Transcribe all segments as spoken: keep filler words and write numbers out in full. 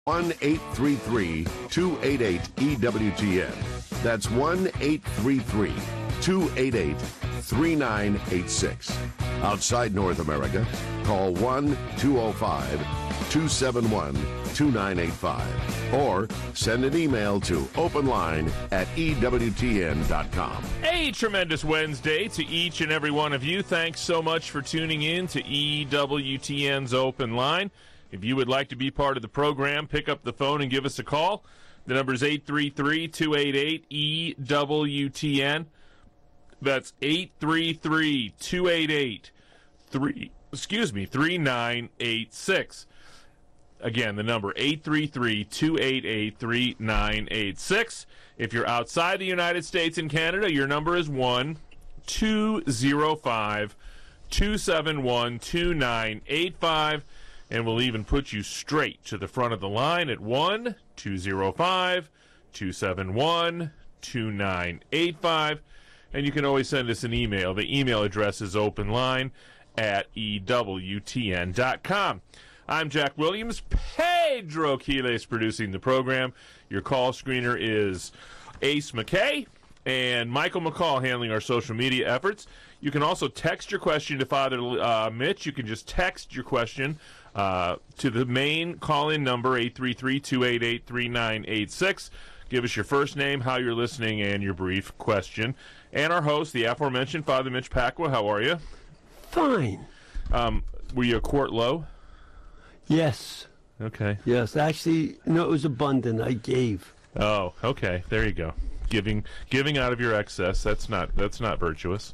one eight three three, two eight eight, E W T N. That's one eight three three, two eight eight, three nine eight six. Outside North America, call one two oh five, two seven one, two nine eight five or send an email to openline at E W T N dot com. A tremendous Wednesday to each and every one of you. Thanks so much for tuning in to E W T N's Open Line. If you would like to be part of the program, pick up the phone and give us a call. The number is eight three three, two eight eight, E W T N. That's eight three three, two eight eight, three, excuse me, three nine eight six. Again, the number eight three three, two eight eight, three nine eight six. If you're outside the United States and Canada, your number is one two oh five, two seven one, two nine eight five. And we'll even put you straight to the front of the line at one two oh five, two seven one, two nine eight five. And you can always send us an email. The email address is openline at E W T N dot com. I'm Jack Williams. Pedro Quiles producing the program. Your call screener is Ace McKay and Michael McCall handling our social media efforts. You can also text your question to Father uh, Mitch. You can just text your question uh, to the main call-in number, eight three three, two eight eight, three nine eight six. Give us your first name, how you're listening, and your brief question. And our host, the aforementioned Father Mitch Pacwa. How are you? Fine. Um, were you a quart low? Yes. Okay. Yes. Actually, no, it was abundant. I gave. Oh, okay. There you go. Giving giving out of your excess. That's not that's not virtuous.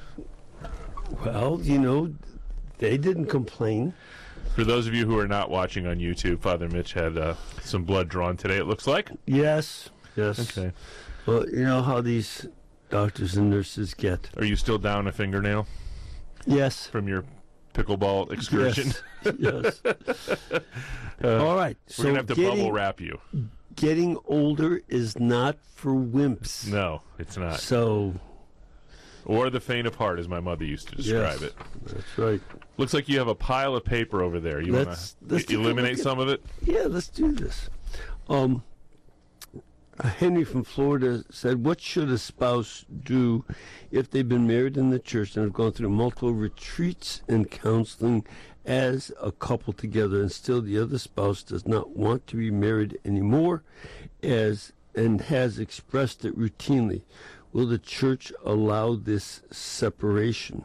Well, you know, they didn't complain. For those of you who are not watching on YouTube, Father Mitch had uh, some blood drawn today, it looks like. Yes. Yes. Okay. Well, you know how these doctors and nurses get. Are you still down a fingernail? Yes. From your pickleball excursion? Yes. yes. uh, All right. We're so going to have to getting, bubble wrap you. Getting older is not for wimps. No, it's not. So... Or the faint of heart, as my mother used to describe yes, it. That's right. Looks like you have a pile of paper over there. You want to eliminate some of it? Yeah, let's do this. Um, Henry from Florida said, what should a spouse do if they've been married in the church and have gone through multiple retreats and counseling as a couple together, and still the other spouse does not want to be married anymore as and has expressed it routinely? Will the church allow this separation?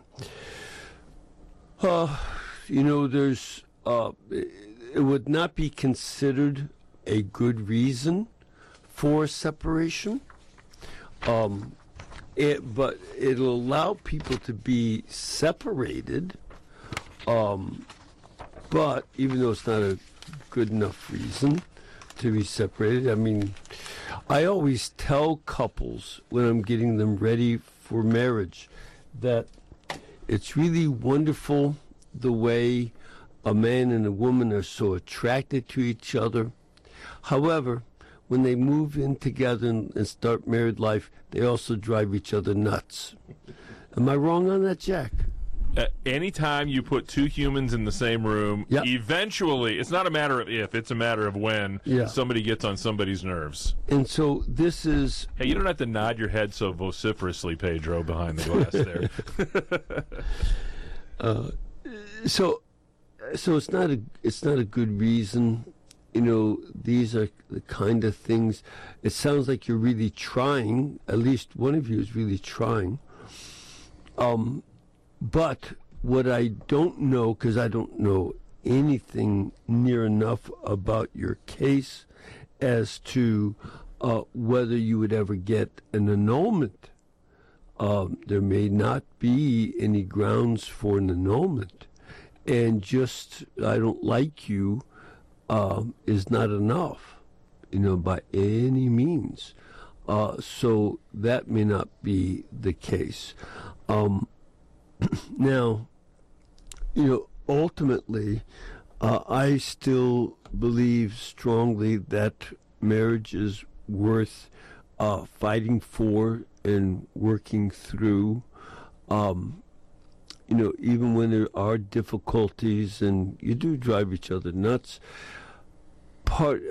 Uh, you know, there's, uh, it would not be considered a good reason for separation. Um, it, but it'll allow people to be separated. Um, but even though it's not a good enough reason to be separated, I mean, I always tell couples when I'm getting them ready for marriage that it's really wonderful the way a man and a woman are so attracted to each other. However, when they move in together and, and start married life, they also drive each other nuts. Am I wrong on that, Jack? Uh, anytime you put two humans in the same room, yep. eventually, it's not a matter of if, it's a matter of when yeah. somebody gets on somebody's nerves. And so this is... Hey, you don't have to nod your head so vociferously, Pedro, behind the glass there. uh, so so it's not a it's not a good reason. You know, these are the kind of things... It sounds like you're really trying, at least one of you is really trying. Um... But what I don't know, because I don't know anything near enough about your case as to uh, whether you would ever get an annulment. Um, there may not be any grounds for an annulment. And just, I don't like you, um, is not enough, you know, by any means. Uh, so that may not be the case. Um, Now, you know, ultimately, uh, I still believe strongly that marriage is worth uh, fighting for and working through. Um, you know, even when there are difficulties and you do drive each other nuts. Part